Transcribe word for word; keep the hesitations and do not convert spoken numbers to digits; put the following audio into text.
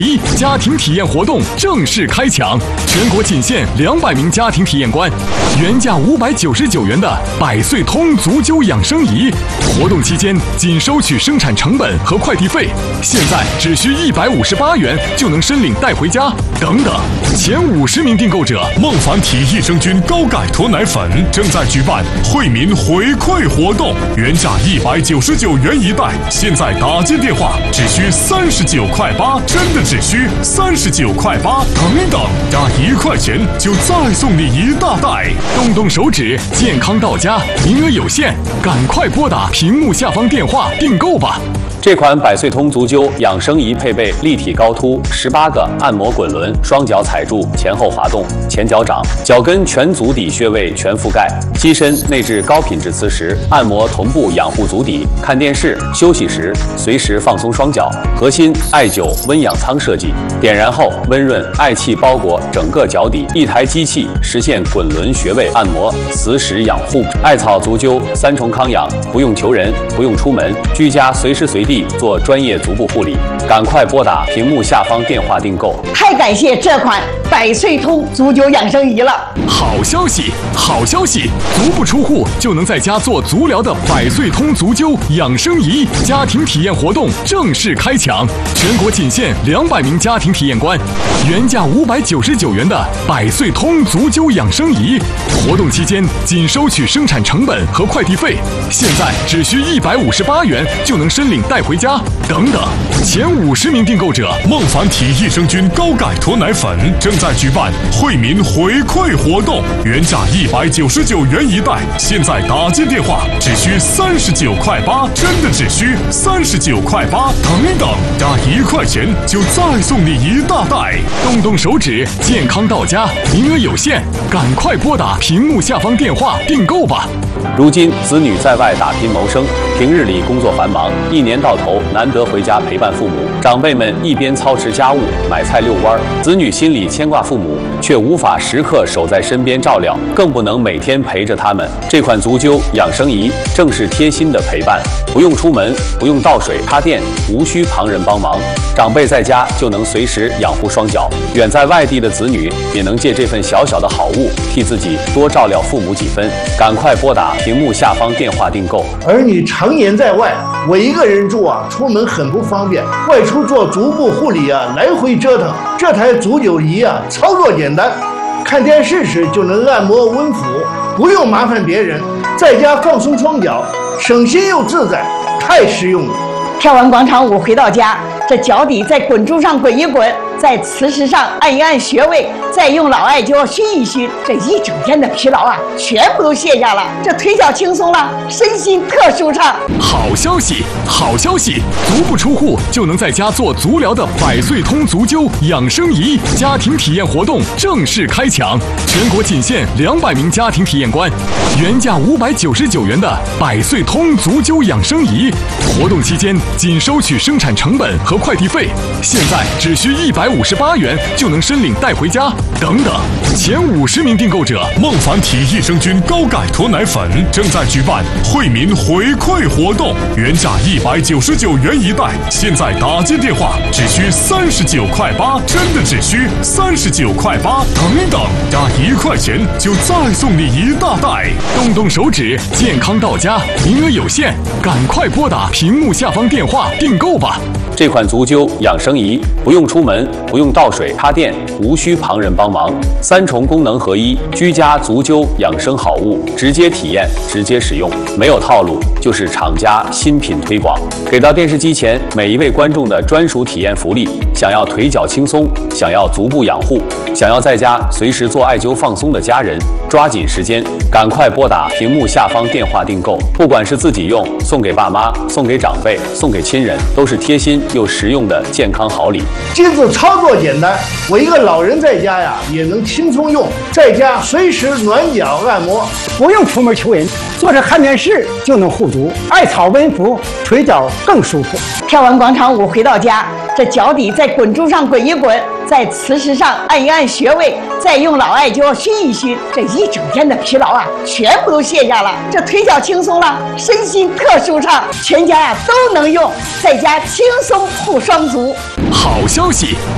一家庭体验活动正式开抢，全国仅限两百名家庭体验官，原价五百九十九元的百岁通足灸养生仪，活动期间仅收取生产成本和快递费，现在只需一百五十八元就能申领带回家。等等，前五十名订购者， 孟凡体益生菌高钙脱奶粉正在举办惠民回馈活动，原价一百九十九元一袋，现在打进电话只需三十九块八，真的只需三十九块八，等等，加一块钱就再送你一大袋。 动动手指，健康到家，名额有限，赶快拨打屏幕下方电话订购吧。 这款百岁通足灸养生仪配备立体高凸十八个按摩滚轮，双脚踩住，前后滑动，前脚掌，脚跟全足底穴位全覆盖，机身内置高品质磁石，按摩臀部养护足底，看电视、休息时随时放松双脚。核心艾灸温养舱设计，点燃后温润，艾气包裹整个脚底，一台机器实现滚轮穴位按摩、磁石养护。艾草足灸三重康养，不用求人，不用出门，居家随时随地做专业足部护理，赶快拨打屏幕下方电话订购。 太感谢这款百岁通足灸养生仪了！ 好消息，好消息！足不出户就能在家做足疗的百岁通足灸养生仪家庭体验活动正式开抢，全国仅限两百名家庭体验官，原价五百九十九元的百岁通足灸养生仪，活动期间仅收取生产成本和快递费，现在只需一百五十八元就能申领带回家。等等，前五十名订购者， 孟凡体益生菌高钙脱奶粉正在举办惠民回馈活动，原价一百九十九元一袋，现在打进电话只需三十九块八，真的只需三十九块八，等等，加一块钱就再送你一大袋。 动动手指，健康到家，名额有限，赶快拨打屏幕下方电话订购吧。 如今子女在外打拼谋生，平日里工作繁忙，一年到头难得回家陪伴父母，长辈们一边操持家务、买菜遛弯，子女心里牵挂父母，却无法时刻守在身边照料，更不能每天陪着他们。这款足灸养生仪正是贴心的陪伴，不用出门，不用倒水插电，无需旁人帮忙，长辈在家就能随时养护双脚，远在外地的子女也能借这份小小的好物，替自己多照料父母几分。赶快拨打屏幕下方电话订购。 儿女常年在外，我一个人住啊，出门很不方便，外出做足部护理啊，来回折腾。这台足灸仪啊，操作简单，看电视时就能按摩温敷，不用麻烦别人，在家放松双脚，省心又自在，太实用了。 跳完广场舞回到家，这脚底在滚珠上滚一滚，在磁石上按一按穴位，再用老艾灸熏一熏，这一整天的疲劳啊，全部都卸下了，这腿脚轻松了，身心特舒畅。 好消息，好消息！足不出户就能在家做足疗的百岁通足灸养生仪家庭体验活动正式开抢，全国仅限两百名家庭体验官，原价五百九十九元的百岁通足灸养生仪，活动期间仅收取生产成本和快递费，现在只需一百五十八元就能申领带回家。等等，前五十名订购者， 孟凡体益生菌高钙脱奶粉正在举办惠民回馈活动，原价一百九十九元一袋，现在打进电话只需三十九块八，真的只需三十九块八，等等，加一块钱就再送你一大袋。 动动手指，健康到家，名额有限，赶快拨打屏幕下方电话订购吧。 这款足灸养生仪不用出门，不用倒水插电，无需旁人帮忙，三重功能合一，居家足灸养生好物，直接体验，直接使用，没有套路，就是厂家新品推广。给到电视机前每一位观众的专属体验福利，想要腿脚轻松，想要足部养护，想要在家随时做艾灸放松的家人，抓紧时间，赶快拨打屏幕下方电话订购。不管是自己用，送给爸妈，送给长辈，送给亲人，都是贴心又实用的健康好礼。 机子操作简单，我一个老人在家呀也能轻松用，在家随时暖脚按摩， 不用出门求人，坐着看电视就能护足，艾草温敷，腿脚更舒服。 跳完广场舞回到家，这脚底在滚珠上滚一滚，在磁石上按一按穴位，再用老艾灸熏一熏，这一整天的疲劳啊，全部都卸下了，这腿脚轻松了，身心特舒畅，全家呀都能用，在家轻松护双足。 好消息，